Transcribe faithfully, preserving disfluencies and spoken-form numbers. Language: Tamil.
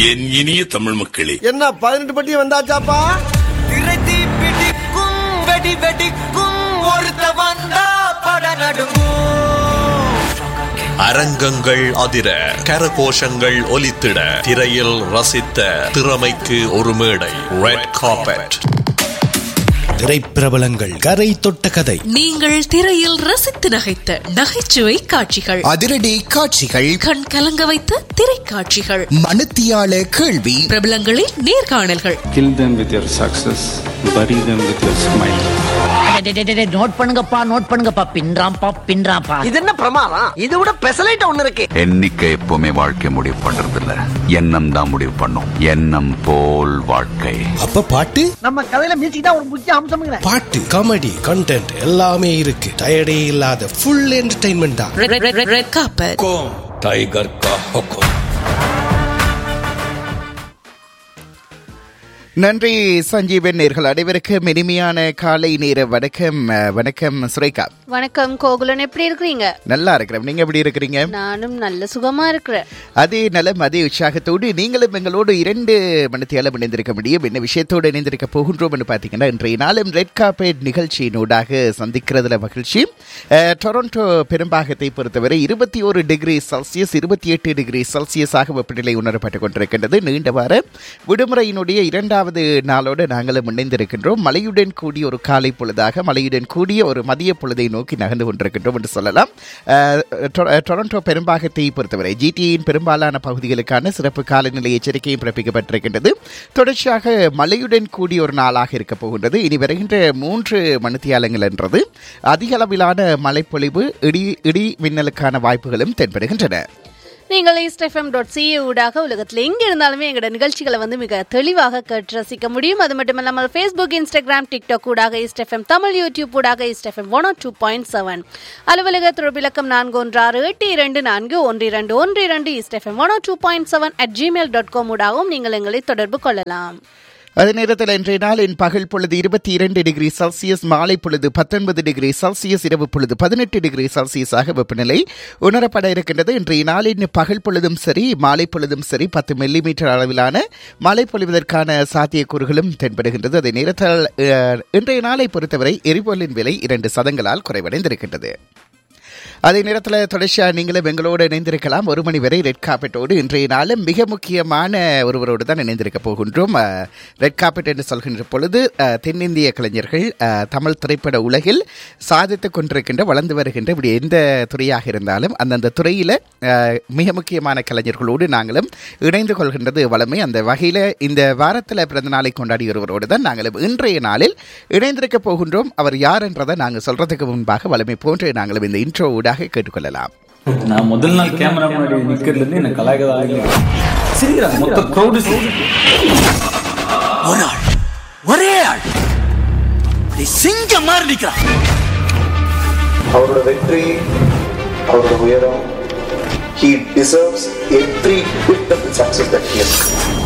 என் இனிய தமிழ் மக்களே, என்ன பதினெட்டு பட்டி வந்தாச்சாப்பா? திரைத்தி பிடிக்கும் வெடி வெடிக்கும் ஒருத்த வந்தா பட நடுங்கும். அரங்கங்கள் அதிர, கரகோஷங்கள் ஒலித்திட, திரையில் ரசித்த திறமைக்கு ஒரு மேடை. Red carpet. திரைப்பிரபலங்கள், கரை தொட்ட கதை, நீங்கள் திரையில் ரசித்து நகைத்த நகைச்சுவை காட்சிகள், அதிரடி காட்சிகள், கண் கலங்க வைத்த திரைக்காட்சிகள், மனுத்தியால கேள்வி, பிரபலங்களின் நேர்காணல்கள். Kill them with your success, bury them with your smile. Note பண்ணுங்கப்பா, நோட் பண்ணுங்கப்பா. பின்றாம்பா பின்றாம்பா. இது என்ன பிரமாதம்? இது விட பெசலைட் ஒண்ணு இருக்கு. எண்ணிக்கை எப்பவுமே வாழ்க்கை முடிவு பண்றது இல்ல, எண்ணம் தான் முடிவு பண்ணும். எண்ணம் போல் வாழ்க்கை. அப்ப பாட்டு, நம்ம கதையில மியூசிக் தான் ஒரு முக்கிய அம்சம். பாட்டு, காமெடி, கண்டென்ட் எல்லாமே இருக்கு. டயர்டே இல்லாத ஃபுல் என்டர்டெயின்மெண்ட் தான். Red carpet. டைகர் கா ஹுக்கும். நன்றி சஞ்சீவன். நேர்கள் அனைவருக்கும் இனிமையான காலை நேர வணக்கம். வணக்கம் சுரேகா. வணக்கம் கோகுலன், எப்படி இருக்கிறீங்க? நல்லா இருக்கிறேன், நீங்க எப்படி இருக்கிறீங்க? நானும் நல்ல சுகமா இருக்கிறேன். அதே நலம், அதே உற்சாகத்தோடு நீங்களும் எங்களோடு இரண்டு மணித்தியாலம் இணைந்திருக்க முடியும். என்ன விஷயத்தோடு இணைந்திருக்க போகின்றோம் என்று பார்த்தீங்கன்னா, இன்றைய நாளும் ரெட் கார்பெட் நிகழ்ச்சியினூடாக சந்திக்கிறதுல மகிழ்ச்சி. டொரண்டோ பெரும்பாகத்தை பொறுத்தவரை இருபத்தி ஒரு டிகிரி செல்சியஸ் இருபத்தி எட்டு டிகிரி செல்சியஸாக வெப்பநிலை உணரப்பட்டுக் கொண்டிருக்கின்றது. நீண்ட வார விடுமுறையினுடைய இரண்டாவது நாளோடு நாங்களும் இணைந்திருக்கின்றோம். மழையுடன் கூடிய ஒரு காலை பொழுதாக, மழையுடன் கூடிய ஒரு மதிய பொழுதை நோக்கி நகர்ந்து கொண்டிருக்கின்றோம் என்று சொல்லலாம். டொரண்டோ பெரும்பாகத்தை பொறுத்தவரை ஜிடியின் பெரும்பாலான பகுதிகளுக்கான சிறப்பு காலநிலை எச்சரிக்கையும் பிறப்பிக்கப்பட்டிருக்கின்றது. தொடர்ச்சியாக மழையுடன் கூடிய ஒரு நாளாக இருக்க போகின்றது. இனி வருகின்ற மூன்று மணித்தியாலங்கள் என்றது அதிக அளவிலான மழைப்பொழிவு, இடி இடி மின்னலுக்கான வாய்ப்புகளும் தென்படுகின்றன. நீங்கள் ஈஸ்ட் எஃப்எம் டாட் சிஏ ஊடாக உலகத்தில் எங்கே இருந்தாலுமே எங்களோட நிகழ்ச்சிகளை வந்து மிக தெளிவாக கேட்டு ரசிக்க முடியும். அது மட்டும் இல்லாமல் ஃபேஸ்புக், இன்ஸ்டாகிராம், டிக்டாக் ஊடாக ஈஸ்ட் எஃப்எம் தமிழ், யூடியூப் ஊடாக east FM one two point seven, அலுவலக தொடர்பிலக்கம் நான்கு ஒன்று ஆறு எட்டு இரண்டு நான்கு ஒன்று இரண்டு ஒன்று இரண்டு, east FM one two point seven at Gmail dot com ஊடாகவும் நீங்கள் எங்களை தொடர்பு கொள்ளலாம். அதே நேரத்தில் இன்றைய நாளின் பகல் பொழுது இருபத்தி இரண்டு டிகிரி செல்சியஸ், மாலை பொழுது பத்தொன்பது டிகிரி செல்சியஸ், இரவு பொழுது பதினெட்டு டிகிரி செல்சியஸாக வெப்பநிலை உணரப்பட இருக்கின்றது. இன்றைய நாளின் பகல் பொழுதும் சரி, மாலை பொழுதும் சரி, பத்து மில்லிமீட்டர் அளவிலான மழை பொழிவதற்கான சாத்தியக்கூறுகளும் தென்படுகின்றது. அதே நேரத்தில் இன்றைய நாளை பொறுத்தவரை எரிபொருளின் விலை இரண்டு சதங்களால் குறைவடைந்திருக்கின்றது. அதே நேரத்தில் தொடர்ச்சியாக நீங்களும் எங்களோடு இணைந்திருக்கலாம். ஒரு மணி வரை ரெட் கார்பெட்டோடு இன்றைய நாளும் மிக முக்கியமான ஒருவரோடு தான் இணைந்திருக்க போகின்றோம். ரெட் கார்பெட் என்று சொல்கின்ற பொழுது தென்னிந்திய கலைஞர்கள் தமிழ் திரைப்பட உலகில் சாதித்து கொண்டிருக்கின்ற, வளர்ந்து வருகின்ற, இப்படி எந்த துறையாக இருந்தாலும் அந்தந்த துறையில் மிக முக்கியமான கலைஞர்களோடு நாங்களும் இணைந்து கொள்கின்றது வளமை. அந்த வகையில் இந்த வாரத்தில் பிறந்த நாளை கொண்டாடிய ஒருவரோடு தான் நாங்களும் இன்றைய நாளில் இணைந்திருக்க போகின்றோம். அவர் யார் என்றதை நாங்கள் சொல்றதுக்கு முன்பாக வளமை போன்று நாங்களும் இந்த இன்ட்ரோ ஊடாக கேட்டுக்கொள்ளலாம். நான் முதல் நாள் கேமரா முன்னாடி நிக்கிறதுல எனக்கு கலாய்கதா சிரிக்கிறாங்க. மொத்த க்ரௌட் ஒரு ஆள், ஒரே ஆள் சிங்கம் மாதிரி நிக்கிறான். அவரோட வெற்றி, அவரோட உயரம், he deserves every bit of the success that he has.